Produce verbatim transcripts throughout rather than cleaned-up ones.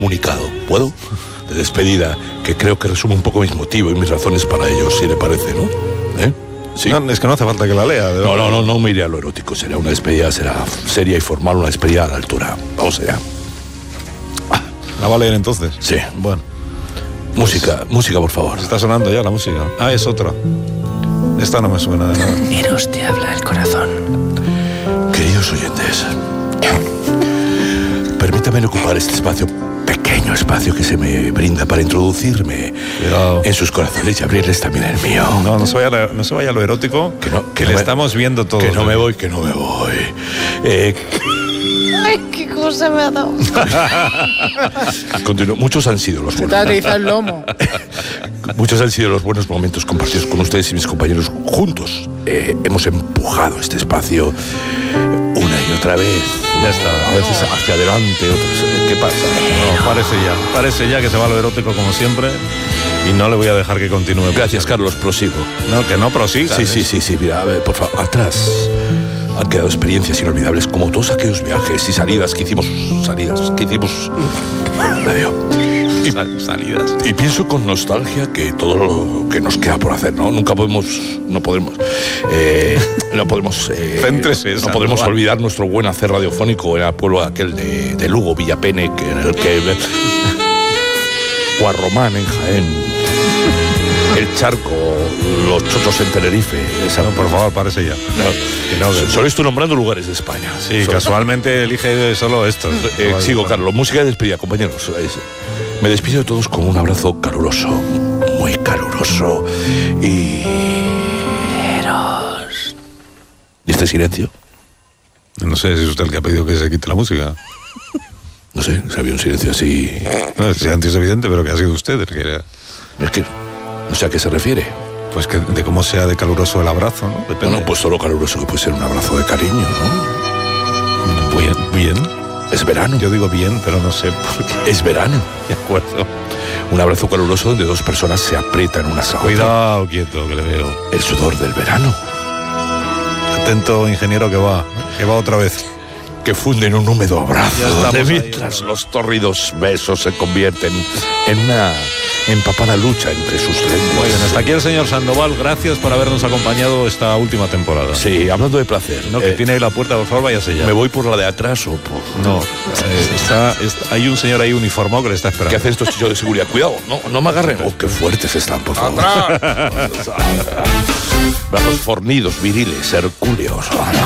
comunicado, ¿puedo? De despedida, que creo que resume un poco mis motivos y mis razones para ello, si le parece, ¿no? ¿Eh? ¿Sí? No, es que no hace falta que la lea. No, no, no, no me iré a lo erótico. Será una despedida, será seria y formal, una despedida a la altura. Vamos allá. ¿La va a leer entonces? Sí. Bueno. Música, pues, música, por favor. Está sonando ya la música. Ah, es otra. Esta no me suena de nada. Eros te habla el corazón. Queridos oyentes, permítanme ocupar este espacio, pequeño espacio que se me brinda para introducirme Cuidado. en sus corazones y abrirles también el mío. No, no se vaya, no se vaya a lo erótico, que, no, que no le me, estamos viendo todo. Que no me voy, que no me voy. Eh, Ay, qué cosa me ha dado. Continúo. Muchos han sido los Se te buenos. ha atrizado el lomo. Muchos han sido los buenos momentos compartidos con ustedes y mis compañeros juntos. Eh, hemos empujado este espacio una y otra vez. Ya está. A veces hacia adelante, otras. ¿Qué pasa? No, parece ya. Parece ya que se va a lo erótico como siempre y no le voy a dejar que continúe. Gracias, Carlos, prosigo. No, que no prosiga. Sí, sí, sí, sí. Mira, a ver, por favor, atrás. Han quedado experiencias inolvidables como todos aquellos viajes y salidas que hicimos. Salidas que hicimos. Adiós. Y, salidas. Y pienso con nostalgia que todo lo que nos queda por hacer, ¿no? Nunca podemos, no podemos, eh, no podemos, eh, Céntrese, no podemos Sandoval. olvidar nuestro buen hacer radiofónico en el pueblo aquel de, de Lugo, Villapene, que en el que Guarromán en Jaén, el Charco, los Chochos en Tenerife. Esa, No, por favor, parece ya. No, Que no, que- solo estoy nombrando lugares de España. Sí, Solo- casualmente elige solo estos. Eh, sigo, Carlos. Música de despedida, compañeros. Es- Me despido de todos con un abrazo caluroso, muy caluroso. Y... Eros. ¿Y este silencio? No sé si es usted el que ha pedido que se quite la música. No sé, si había un silencio así... No, el silencio es evidente, pero que ha sido usted el que... Es que no sé a qué se refiere. Pues que de cómo sea de caluroso el abrazo, ¿no? Depende. Bueno, pues todo lo caluroso que puede ser un abrazo de cariño, ¿no? Bien, bien. Es verano. Yo digo bien, pero no sé por qué. Es verano. De acuerdo. Un abrazo caluroso donde dos personas se aprietan unas a otras. Cuidado, quieto, que le veo. El sudor del verano. Atento, ingeniero, que va. Que va otra vez. Que funden un húmedo abrazo. Ya estamos donde ahí. mientras los tórridos besos se convierten en una empapada lucha entre sus lenguas. Muy bien, hasta aquí el señor Sandoval. Gracias por habernos acompañado esta última temporada. Sí, hablando de placer. No, que eh, tiene ahí la puerta, por favor, váyase ya. ¿Me voy por la de atrás o por...? No, eh, está, está- hay un señor ahí uniformado que le está esperando. ¿Qué hacen estos chicos de seguridad? Cuidado, no, no me agarren. Oh, qué fuertes están, por favor. Brazos fornidos, viriles, hercúleos.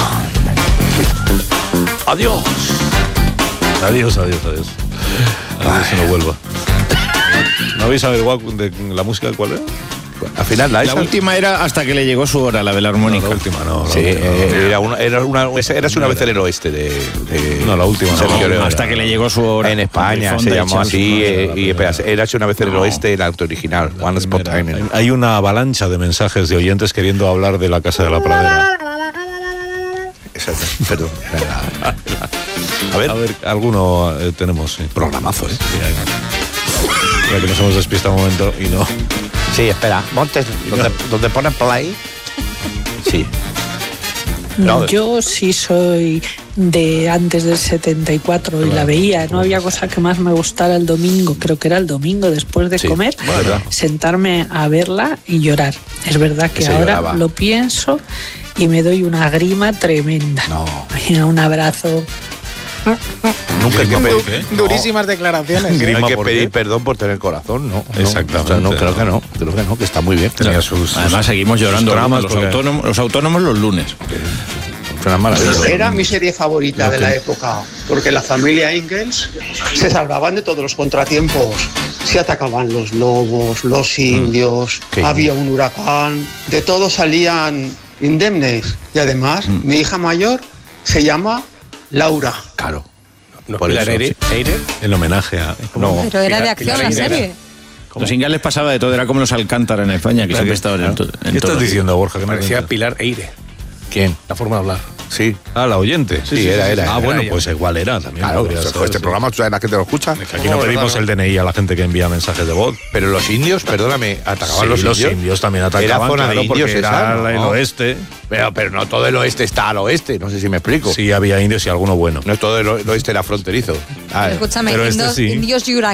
Adiós. Adiós, adiós, adiós. A ver si no vuelva. ¿No habéis averiguado de la música cuál era? Al final, la, La esa- última era hasta que le llegó su hora, la de la armónica. No, la última no. La Sí, última, eh, era una, era una, era una vez en el oeste de, de- no. No, la última. Sergio no. Leone. Hasta que le llegó su hora. En España Con se Fonda y llamó Charles así, Bronson. eh, y espera, era una vez en el oeste el auto original, One Spot Mira, Time. hay- hay una avalancha de mensajes de oyentes queriendo hablar de la Casa de la Pradera. Exacto, perdón. A ver, A ver, alguno eh, tenemos, sí. programazo, ¿eh? Sí, hay- Ya que nos hemos despistado un momento y no. Sí, espera, Montes, donde, donde ponen play. Sí. No, No, yo sí soy de antes del setenta y cuatro y la veía. No había cosa que más me gustara el domingo, creo que era el domingo después de Sí, comer, verdad. sentarme a verla y llorar. Es verdad que Se ahora lloraba. lo pienso y me doy una grima tremenda. No. Mira, un abrazo. Nunca hay que pedir, ¿eh? Durísimas declaraciones. no hay Grima, que ¿por pedir qué? perdón por tener corazón, ¿no? No, Exactamente. o sea, no, creo que no, creo que no, que está muy bien. Tenía sus, sus- Además, seguimos llorando sus dramas los, porque- autónomos, los autónomos los lunes. Suena maravilloso. Era mi serie favorita de la época, porque la familia Ingalls se salvaban de todos los contratiempos. Se atacaban los lobos, los indios, Qué había un huracán, de todo salían indemnes. Y además, mi hija mayor se llama Laura. Claro. No, Por Pilar eso, Eire, sí. Eire. en homenaje a. No. Pero era de Pilar- acción Pilar la Eire serie. Los Ingales pasaba de todo, era como los Alcántara en España, que siempre estaban en, to- en ¿Qué estás todo. diciendo, Borja? Que no Parecía entiendo. Pilar Eire. ¿Quién? La forma de hablar. Sí. Ah, la oyente. Sí, era, era, Ah, era, bueno, era. pues igual era también. Claro, podría este, ser, este sí. programa, ¿tú sabes la gente lo escucha? Es que aquí no pedimos el D N I a la gente que envía mensajes de voz. Pero los indios, perdóname, atacaban Sí, los indios. los indios también atacaban, Era zona claro, de indios porque esa, era ¿no? el oeste. Pero, pero no todo el oeste está al oeste, no sé si me explico. Sí, había indios y alguno bueno. No es todo el o- el oeste era fronterizo. Ah, Escúchame, pero este indios, sí. indios yura